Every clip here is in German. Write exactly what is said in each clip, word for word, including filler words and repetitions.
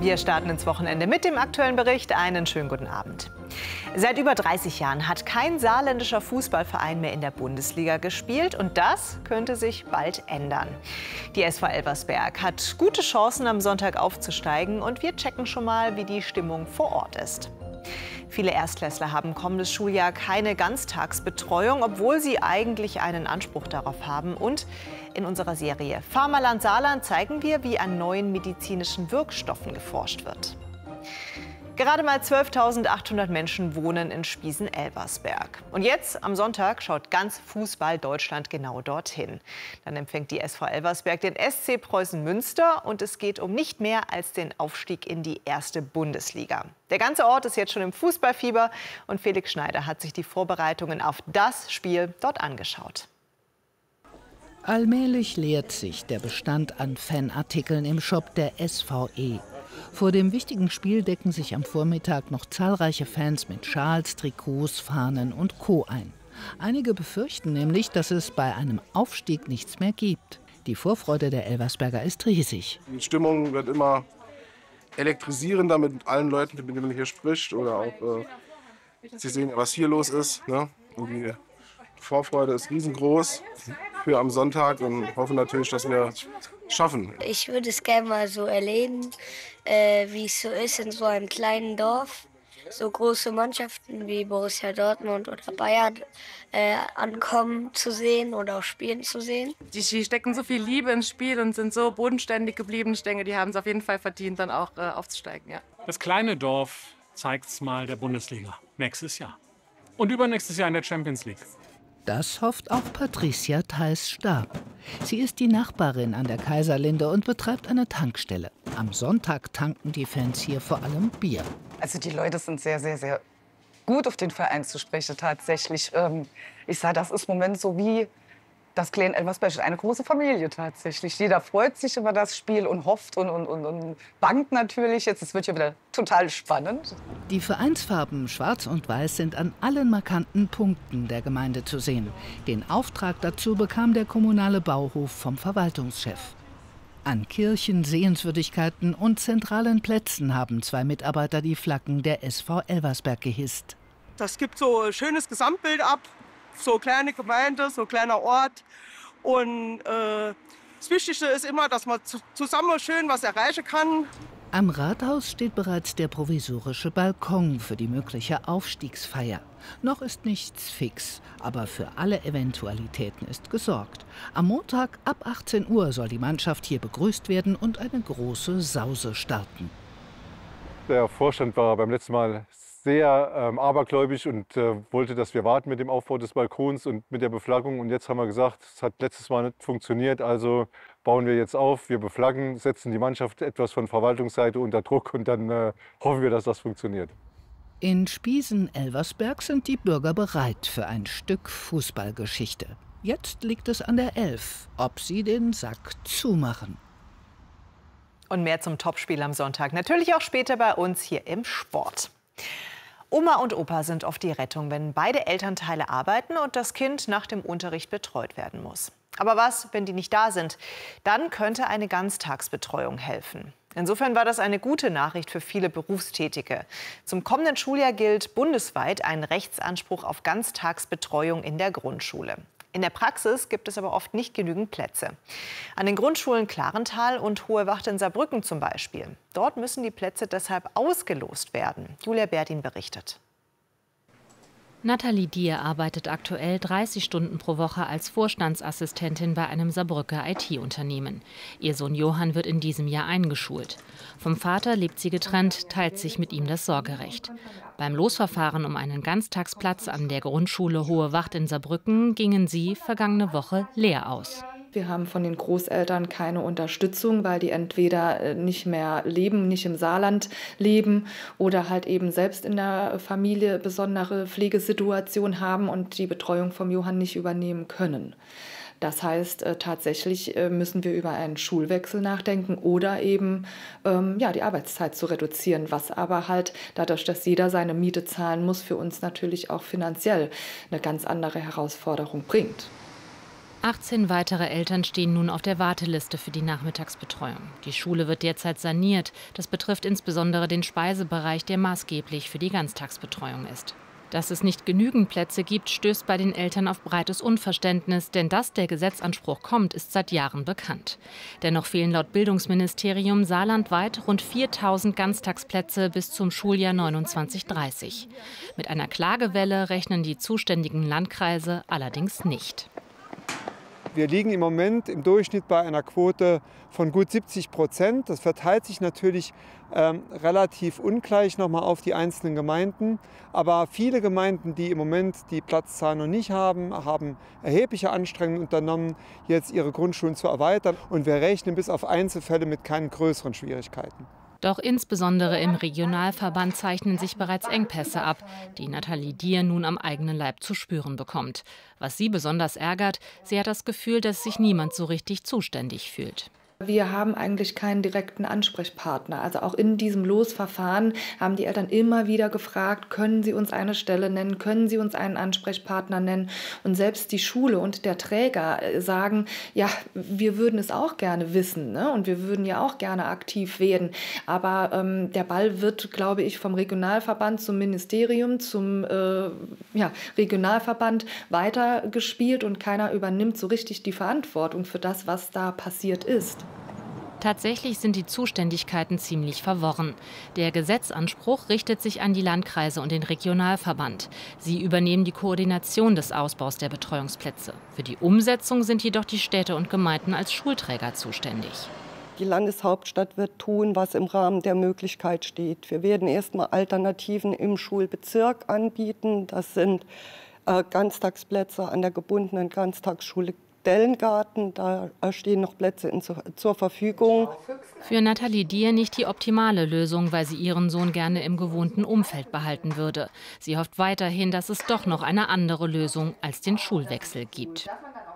Wir starten ins Wochenende mit dem aktuellen Bericht. Einen schönen guten Abend. Seit über dreißig Jahren hat kein saarländischer Fußballverein mehr in der Bundesliga gespielt. Und das könnte sich bald ändern. Die S V Elversberg hat gute Chancen, am Sonntag aufzusteigen. Und wir checken schon mal, wie die Stimmung vor Ort ist. Viele Erstklässler haben kommendes Schuljahr keine Ganztagsbetreuung, obwohl sie eigentlich einen Anspruch darauf haben. Und in unserer Serie Pharmaland Saarland zeigen wir, wie an neuen medizinischen Wirkstoffen geforscht wird. Gerade mal zwölftausendachthundert Menschen wohnen in Spiesen-Elversberg. Und jetzt, am Sonntag, schaut ganz Fußball-Deutschland genau dorthin. Dann empfängt die S V Elversberg den S C Preußen Münster und es geht um nicht mehr als den Aufstieg in die erste Bundesliga. Der ganze Ort ist jetzt schon im Fußballfieber und Felix Schneider hat sich die Vorbereitungen auf das Spiel dort angeschaut. Allmählich leert sich der Bestand an Fanartikeln im Shop der S V E. Vor dem wichtigen Spiel decken sich am Vormittag noch zahlreiche Fans mit Schals, Trikots, Fahnen und Co. ein. Einige befürchten nämlich, dass es bei einem Aufstieg nichts mehr gibt. Die Vorfreude der Elversberger ist riesig. Die Stimmung wird immer elektrisierender mit allen Leuten, mit denen man hier spricht. Oder auch, äh, Sie sehen, was hier los ist. Ne? Und die Vorfreude ist riesengroß für am Sonntag und hoffen natürlich, dass wir es schaffen. Ich würde es gerne mal so erleben, äh, wie es so ist in so einem kleinen Dorf. So große Mannschaften wie Borussia Dortmund oder Bayern äh, ankommen zu sehen oder auch spielen zu sehen. Die stecken so viel Liebe ins Spiel und sind so bodenständig geblieben. Ich denke, die haben es auf jeden Fall verdient, dann auch äh, aufzusteigen. Ja. Das kleine Dorf zeigt es mal der Bundesliga nächstes Jahr. Und übernächstes Jahr in der Champions League. Das hofft auch Patricia Theis-Stab. Sie ist die Nachbarin an der Kaiserlinde und betreibt eine Tankstelle. Am Sonntag tanken die Fans hier vor allem Bier. Also die Leute sind sehr, sehr, sehr gut auf den Verein zu sprechen tatsächlich. Ähm, ich sage, das ist im Moment so wie das kleine Elversberg, eine große Familie tatsächlich. Jeder freut sich über das Spiel und hofft und, und, und, und bangt natürlich. Jetzt es wird ja wieder total spannend. Die Vereinsfarben Schwarz und Weiß sind an allen markanten Punkten der Gemeinde zu sehen. Den Auftrag dazu bekam der kommunale Bauhof vom Verwaltungschef. An Kirchen, Sehenswürdigkeiten und zentralen Plätzen haben zwei Mitarbeiter die Flaggen der S V Elversberg gehisst. Das gibt so ein schönes Gesamtbild ab. So kleine Gemeinde, so kleiner Ort. Und äh, das Wichtigste ist immer, dass man zusammen schön was erreichen kann. Am Rathaus steht bereits der provisorische Balkon für die mögliche Aufstiegsfeier. Noch ist nichts fix, aber für alle Eventualitäten ist gesorgt. Am Montag ab achtzehn Uhr soll die Mannschaft hier begrüßt werden und eine große Sause starten. Der Vorstand war beim letzten Mal sehr ähm, abergläubisch und äh, wollte, dass wir warten mit dem Aufbau des Balkons und mit der Beflaggung. Und jetzt haben wir gesagt, es hat letztes Mal nicht funktioniert, also bauen wir jetzt auf, wir beflaggen, setzen die Mannschaft etwas von Verwaltungsseite unter Druck und dann äh, hoffen wir, dass das funktioniert. In Spiesen-Elversberg sind die Bürger bereit für ein Stück Fußballgeschichte. Jetzt liegt es an der Elf, ob sie den Sack zumachen. Und mehr zum Topspiel am Sonntag. Natürlich auch später bei uns hier im Sport. Oma und Opa sind oft die Rettung, wenn beide Elternteile arbeiten und das Kind nach dem Unterricht betreut werden muss. Aber was, wenn die nicht da sind? Dann könnte eine Ganztagsbetreuung helfen. Insofern war das eine gute Nachricht für viele Berufstätige. Zum kommenden Schuljahr gilt bundesweit ein Rechtsanspruch auf Ganztagsbetreuung in der Grundschule. In der Praxis gibt es aber oft nicht genügend Plätze. An den Grundschulen Klarental und Hohe Wacht in Saarbrücken zum Beispiel. Dort müssen die Plätze deshalb ausgelost werden. Julia Berdin berichtet. Nathalie Dier arbeitet aktuell dreißig Stunden pro Woche als Vorstandsassistentin bei einem Saarbrücker I T-Unternehmen. Ihr Sohn Johann wird in diesem Jahr eingeschult. Vom Vater lebt sie getrennt, teilt sich mit ihm das Sorgerecht. Beim Losverfahren um einen Ganztagsplatz an der Grundschule Hohe Wacht in Saarbrücken gingen sie vergangene Woche leer aus. Wir haben von den Großeltern keine Unterstützung, weil die entweder nicht mehr leben, nicht im Saarland leben oder halt eben selbst in der Familie besondere Pflegesituation haben und die Betreuung vom Johann nicht übernehmen können. Das heißt, äh, tatsächlich äh, müssen wir über einen Schulwechsel nachdenken oder eben ähm, ja, die Arbeitszeit zu reduzieren, was aber halt dadurch, dass jeder seine Miete zahlen muss, für uns natürlich auch finanziell eine ganz andere Herausforderung bringt. achtzehn weitere Eltern stehen nun auf der Warteliste für die Nachmittagsbetreuung. Die Schule wird derzeit saniert. Das betrifft insbesondere den Speisebereich, der maßgeblich für die Ganztagsbetreuung ist. Dass es nicht genügend Plätze gibt, stößt bei den Eltern auf breites Unverständnis, denn dass der Gesetzanspruch kommt, ist seit Jahren bekannt. Dennoch fehlen laut Bildungsministerium saarlandweit rund viertausend Ganztagsplätze bis zum Schuljahr neunundzwanzig dreißig. Mit einer Klagewelle rechnen die zuständigen Landkreise allerdings nicht. Wir liegen im Moment im Durchschnitt bei einer Quote von gut siebzig Prozent. Das verteilt sich natürlich ähm, relativ ungleich nochmal auf die einzelnen Gemeinden. Aber viele Gemeinden, die im Moment die Platzzahl noch nicht haben, haben erhebliche Anstrengungen unternommen, jetzt ihre Grundschulen zu erweitern. Und wir rechnen bis auf Einzelfälle mit keinen größeren Schwierigkeiten. Doch insbesondere im Regionalverband zeichnen sich bereits Engpässe ab, die Nathalie Dier nun am eigenen Leib zu spüren bekommt. Was sie besonders ärgert, sie hat das Gefühl, dass sich niemand so richtig zuständig fühlt. Wir haben eigentlich keinen direkten Ansprechpartner. Also auch in diesem Losverfahren haben die Eltern immer wieder gefragt, können Sie uns eine Stelle nennen, können Sie uns einen Ansprechpartner nennen. Und selbst die Schule und der Träger sagen, ja, wir würden es auch gerne wissen, ne? Und wir würden ja auch gerne aktiv werden. Aber ähm, der Ball wird, glaube ich, vom Regionalverband zum Ministerium, zum äh, ja, Regionalverband weitergespielt und keiner übernimmt so richtig die Verantwortung für das, was da passiert ist. Tatsächlich sind die Zuständigkeiten ziemlich verworren. Der Gesetzanspruch richtet sich an die Landkreise und den Regionalverband. Sie übernehmen die Koordination des Ausbaus der Betreuungsplätze. Für die Umsetzung sind jedoch die Städte und Gemeinden als Schulträger zuständig. Die Landeshauptstadt wird tun, was im Rahmen der Möglichkeit steht. Wir werden erstmal Alternativen im Schulbezirk anbieten. Das sind äh, Ganztagsplätze an der gebundenen Ganztagsschule Dellengarten, da stehen noch Plätze in, zur Verfügung. Für Nathalie Dier nicht die optimale Lösung, weil sie ihren Sohn gerne im gewohnten Umfeld behalten würde. Sie hofft weiterhin, dass es doch noch eine andere Lösung als den Schulwechsel gibt.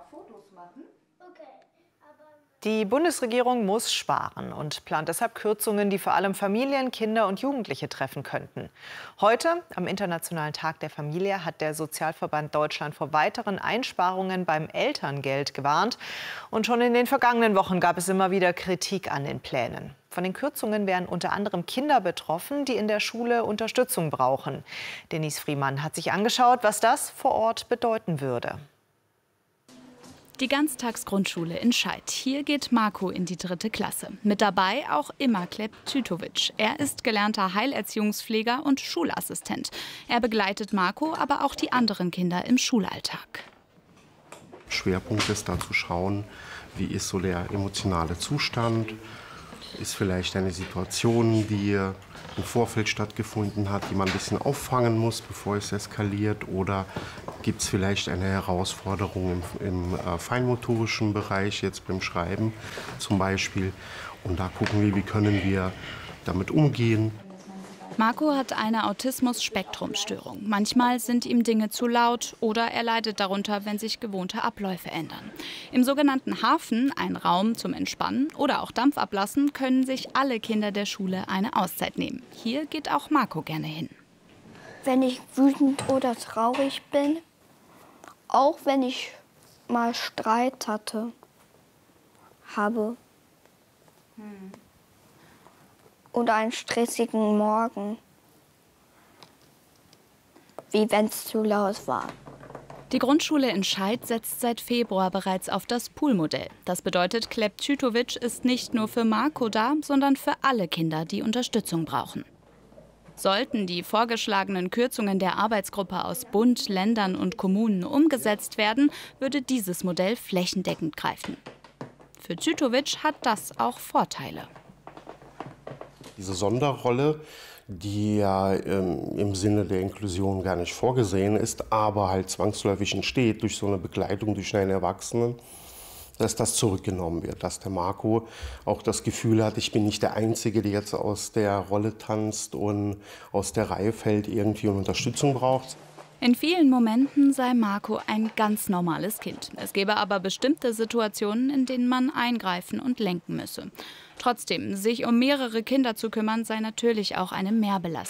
Die Bundesregierung muss sparen und plant deshalb Kürzungen, die vor allem Familien, Kinder und Jugendliche treffen könnten. Heute, am Internationalen Tag der Familie, hat der Sozialverband Deutschland vor weiteren Einsparungen beim Elterngeld gewarnt. Und schon in den vergangenen Wochen gab es immer wieder Kritik an den Plänen. Von den Kürzungen wären unter anderem Kinder betroffen, die in der Schule Unterstützung brauchen. Denise Friemann hat sich angeschaut, was das vor Ort bedeuten würde. Die Ganztagsgrundschule in Scheid. Hier geht Marco in die dritte Klasse. Mit dabei auch immer Kleb Tütovic. Er ist gelernter Heilerziehungspfleger und Schulassistent. Er begleitet Marco, aber auch die anderen Kinder im Schulalltag. Schwerpunkt ist da zu schauen, wie ist so der emotionale Zustand. Ist vielleicht eine Situation, die im Vorfeld stattgefunden hat, die man ein bisschen auffangen muss, bevor es eskaliert? Oder gibt es vielleicht eine Herausforderung im, im äh, feinmotorischen Bereich, jetzt beim Schreiben zum Beispiel? Und da gucken wir, wie können wir damit umgehen. Marco hat eine Autismus-Spektrum-Störung. Manchmal sind ihm Dinge zu laut oder er leidet darunter, wenn sich gewohnte Abläufe ändern. Im sogenannten Hafen, ein Raum zum Entspannen oder auch Dampf ablassen, können sich alle Kinder der Schule eine Auszeit nehmen. Hier geht auch Marco gerne hin. Wenn ich wütend oder traurig bin, auch wenn ich mal Streit hatte, habe. Hm. Oder einen stressigen Morgen, wie wenn es zu laut war. Die Grundschule in Scheid setzt seit Februar bereits auf das Poolmodell. Das bedeutet, Kleb Tütovic ist nicht nur für Marco da, sondern für alle Kinder, die Unterstützung brauchen. Sollten die vorgeschlagenen Kürzungen der Arbeitsgruppe aus Bund, Ländern und Kommunen umgesetzt werden, würde dieses Modell flächendeckend greifen. Für Tütovic hat das auch Vorteile. Diese Sonderrolle, die ja ähm, im Sinne der Inklusion gar nicht vorgesehen ist, aber halt zwangsläufig entsteht durch so eine Begleitung durch einen Erwachsenen, dass das zurückgenommen wird, dass der Marco auch das Gefühl hat, ich bin nicht der Einzige, der jetzt aus der Rolle tanzt und aus der Reihe fällt irgendwie und Unterstützung braucht. In vielen Momenten sei Marco ein ganz normales Kind. Es gäbe aber bestimmte Situationen, in denen man eingreifen und lenken müsse. Trotzdem, sich um mehrere Kinder zu kümmern, sei natürlich auch eine Mehrbelastung.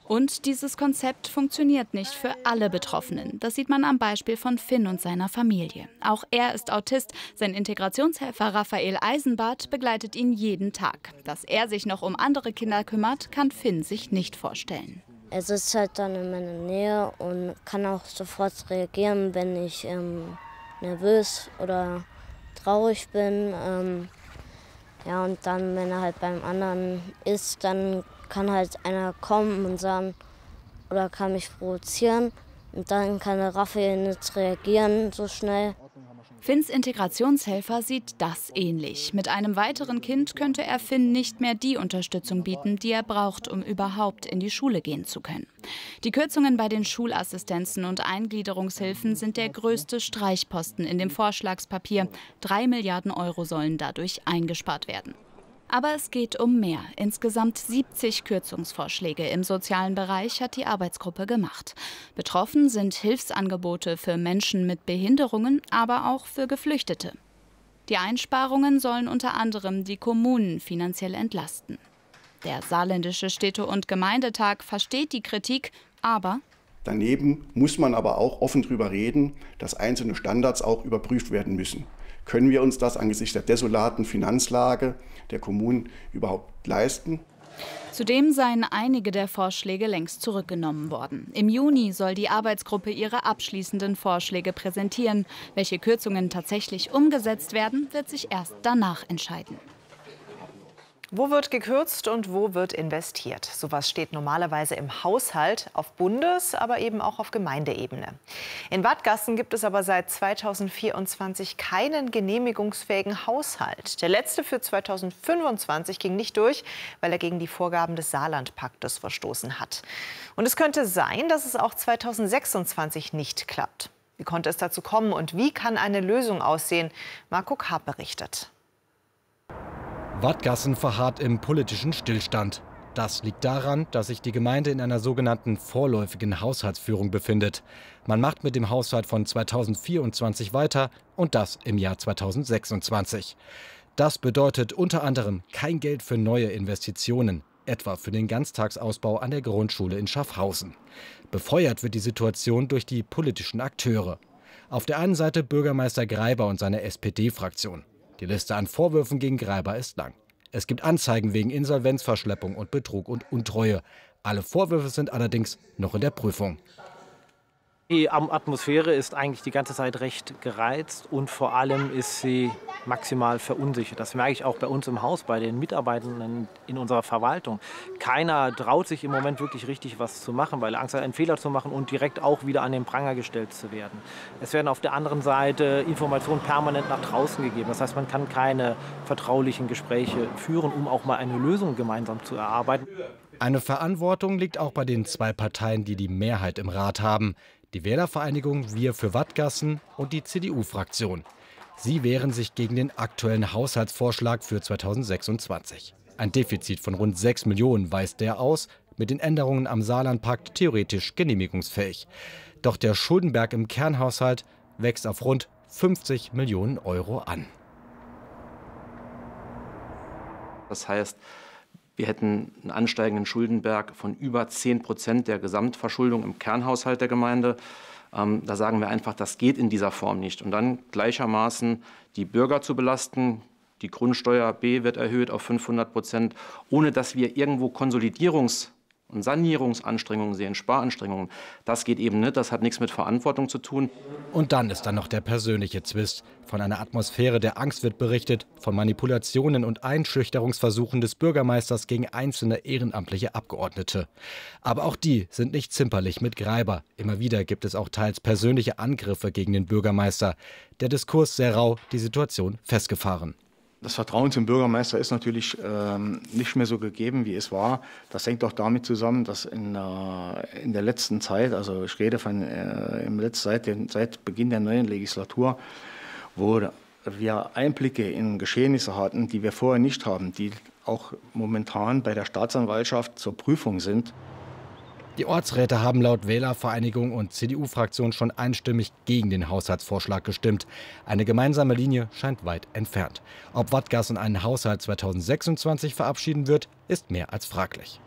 Und dieses Konzept funktioniert nicht für alle Betroffenen. Das sieht man am Beispiel von Finn und seiner Familie. Auch er ist Autist. Sein Integrationshelfer Raphael Eisenbart begleitet ihn jeden Tag. Dass er sich noch um andere Kinder kümmert, kann Finn sich nicht vorstellen. Er sitzt halt dann in meiner Nähe und kann auch sofort reagieren, wenn ich ähm, nervös oder traurig bin. Ähm, ja, und dann, wenn er halt beim anderen ist, dann kann halt einer kommen und sagen, oder kann mich provozieren. Und dann kann der Raphael nicht reagieren so schnell. Finns Integrationshelfer sieht das ähnlich. Mit einem weiteren Kind könnte er Finn nicht mehr die Unterstützung bieten, die er braucht, um überhaupt in die Schule gehen zu können. Die Kürzungen bei den Schulassistenzen und Eingliederungshilfen sind der größte Streichposten in dem Vorschlagspapier. Drei Milliarden Euro sollen dadurch eingespart werden. Aber es geht um mehr. Insgesamt siebzig Kürzungsvorschläge im sozialen Bereich hat die Arbeitsgruppe gemacht. Betroffen sind Hilfsangebote für Menschen mit Behinderungen, aber auch für Geflüchtete. Die Einsparungen sollen unter anderem die Kommunen finanziell entlasten. Der Saarländische Städte- und Gemeindetag versteht die Kritik, aber daneben muss man aber auch offen darüber reden, dass einzelne Standards auch überprüft werden müssen. Können wir uns das angesichts der desolaten Finanzlage der Kommunen überhaupt leisten? Zudem seien einige der Vorschläge längst zurückgenommen worden. Im Juni soll die Arbeitsgruppe ihre abschließenden Vorschläge präsentieren. Welche Kürzungen tatsächlich umgesetzt werden, wird sich erst danach entscheiden. Wo wird gekürzt und wo wird investiert? Sowas steht normalerweise im Haushalt auf Bundes-, aber eben auch auf Gemeindeebene. In Wadgassen gibt es aber seit zweitausendvierundzwanzig keinen genehmigungsfähigen Haushalt. Der letzte für zweitausendfünfundzwanzig ging nicht durch, weil er gegen die Vorgaben des Saarlandpaktes verstoßen hat. Und es könnte sein, dass es auch zweitausendsechsundzwanzig nicht klappt. Wie konnte es dazu kommen und wie kann eine Lösung aussehen? Marco Karp berichtet. Wadgassen verharrt im politischen Stillstand. Das liegt daran, dass sich die Gemeinde in einer sogenannten vorläufigen Haushaltsführung befindet. Man macht mit dem Haushalt von zweitausendvierundzwanzig weiter und das im Jahr zweitausendsechsundzwanzig. Das bedeutet unter anderem kein Geld für neue Investitionen, etwa für den Ganztagsausbau an der Grundschule in Schaffhausen. Befeuert wird die Situation durch die politischen Akteure. Auf der einen Seite Bürgermeister Greiber und seine S P D-Fraktion. Die Liste an Vorwürfen gegen Greiber ist lang. Es gibt Anzeigen wegen Insolvenzverschleppung und Betrug und Untreue. Alle Vorwürfe sind allerdings noch in der Prüfung. Die Atmosphäre ist eigentlich die ganze Zeit recht gereizt und vor allem ist sie maximal verunsichert. Das merke ich auch bei uns im Haus, bei den Mitarbeitenden in unserer Verwaltung. Keiner traut sich im Moment wirklich richtig was zu machen, weil er Angst hat, einen Fehler zu machen und direkt auch wieder an den Pranger gestellt zu werden. Es werden auf der anderen Seite Informationen permanent nach draußen gegeben. Das heißt, man kann keine vertraulichen Gespräche führen, um auch mal eine Lösung gemeinsam zu erarbeiten. Eine Verantwortung liegt auch bei den zwei Parteien, die die Mehrheit im Rat haben. Die Wählervereinigung Wir für Wadgassen und die C D U-Fraktion. Sie wehren sich gegen den aktuellen Haushaltsvorschlag für zweitausendsechsundzwanzig. Ein Defizit von rund sechs Millionen weist der aus, mit den Änderungen am Saarlandpakt theoretisch genehmigungsfähig. Doch der Schuldenberg im Kernhaushalt wächst auf rund fünfzig Millionen Euro an. Das heißt, wir hätten einen ansteigenden Schuldenberg von über zehn Prozent der Gesamtverschuldung im Kernhaushalt der Gemeinde. Ähm, da sagen wir einfach, das geht in dieser Form nicht. Und dann gleichermaßen die Bürger zu belasten. Die Grundsteuer B wird erhöht auf fünfhundert Prozent, ohne dass wir irgendwo Konsolidierungs- und Sanierungsanstrengungen sehen, Sparanstrengungen. Das geht eben nicht, das hat nichts mit Verantwortung zu tun. Und dann ist da noch der persönliche Zwist. Von einer Atmosphäre der Angst wird berichtet, von Manipulationen und Einschüchterungsversuchen des Bürgermeisters gegen einzelne ehrenamtliche Abgeordnete. Aber auch die sind nicht zimperlich mit Greiber. Immer wieder gibt es auch teils persönliche Angriffe gegen den Bürgermeister. Der Diskurs sehr rau, die Situation festgefahren. Das Vertrauen zum Bürgermeister ist natürlich ähm, nicht mehr so gegeben, wie es war. Das hängt auch damit zusammen, dass in, äh, in der letzten Zeit, also ich rede von äh, im letzten, seit, den, seit Beginn der neuen Legislatur, wo wir Einblicke in Geschehnisse hatten, die wir vorher nicht haben, die auch momentan bei der Staatsanwaltschaft zur Prüfung sind. Die Ortsräte haben laut Wählervereinigung und C D U-Fraktion schon einstimmig gegen den Haushaltsvorschlag gestimmt. Eine gemeinsame Linie scheint weit entfernt. Ob Wadgassen einen Haushalt zweitausendsechsundzwanzig verabschieden wird, ist mehr als fraglich.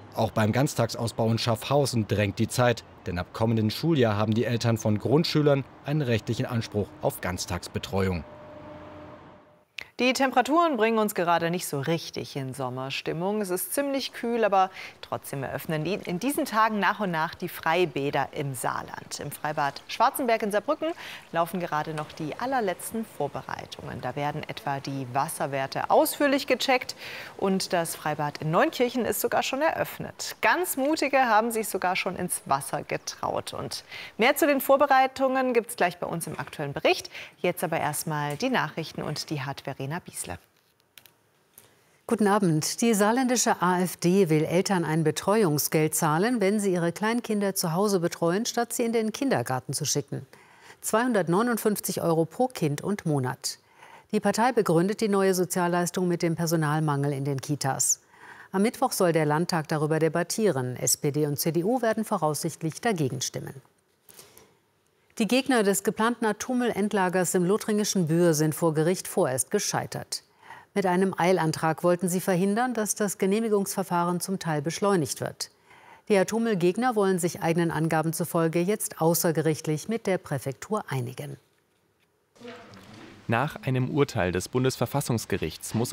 Auch beim Ganztagsausbau in Schaffhausen drängt die Zeit. Denn ab kommenden Schuljahr haben die Eltern von Grundschülern einen rechtlichen Anspruch auf Ganztagsbetreuung. Die Temperaturen bringen uns gerade nicht so richtig in Sommerstimmung. Es ist ziemlich kühl, aber trotzdem eröffnen die in diesen Tagen nach und nach die Freibäder im Saarland. Im Freibad Schwarzenberg in Saarbrücken laufen gerade noch die allerletzten Vorbereitungen. Da werden etwa die Wasserwerte ausführlich gecheckt und das Freibad in Neunkirchen ist sogar schon eröffnet. Ganz Mutige haben sich sogar schon ins Wasser getraut. Und mehr zu den Vorbereitungen gibt es gleich bei uns im aktuellen Bericht. Jetzt aber erstmal die Nachrichten und die hat Verena Biesler. Guten Abend. Die saarländische AfD will Eltern ein Betreuungsgeld zahlen, wenn sie ihre Kleinkinder zu Hause betreuen, statt sie in den Kindergarten zu schicken. zweihundertneunundfünfzig Euro pro Kind und Monat. Die Partei begründet die neue Sozialleistung mit dem Personalmangel in den Kitas. Am Mittwoch soll der Landtag darüber debattieren. S P D und C D U werden voraussichtlich dagegen stimmen. Die Gegner des geplanten Atommüllendlagers im lothringischen Bühr sind vor Gericht vorerst gescheitert. Mit einem Eilantrag wollten sie verhindern, dass das Genehmigungsverfahren zum Teil beschleunigt wird. Die Atommüllgegner wollen sich eigenen Angaben zufolge jetzt außergerichtlich mit der Präfektur einigen. Nach einem Urteil des Bundesverfassungsgerichts muss